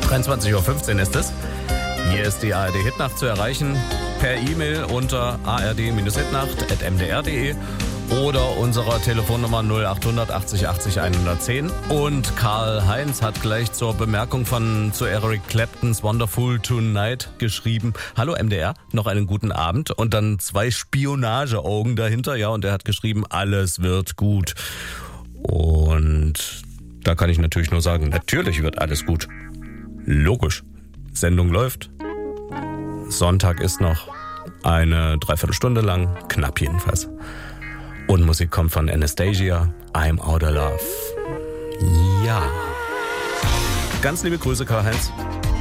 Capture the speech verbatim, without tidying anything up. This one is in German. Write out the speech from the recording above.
dreiundzwanzig Uhr fünfzehn ist es. Hier ist die A R D-Hitnacht zu erreichen per E-Mail unter a r d Bindestrich hitnacht at m d r punkt d e oder unserer Telefonnummer null achthundert achtzig achtzig hundertzehn. Und Karl-Heinz hat gleich zur Bemerkung von zu Eric Claptons Wonderful Tonight geschrieben: Hallo M D R, noch einen guten Abend. Und dann zwei Spionageaugen dahinter, ja, und er hat geschrieben, alles wird gut. Und da kann ich natürlich nur sagen, natürlich wird alles gut. Logisch. Sendung läuft. Sonntag ist noch eine Dreiviertelstunde lang, knapp jedenfalls. Und Musik kommt von Anastasia, I'm Outta Love. Ja. Ganz liebe Grüße, Karl-Heinz.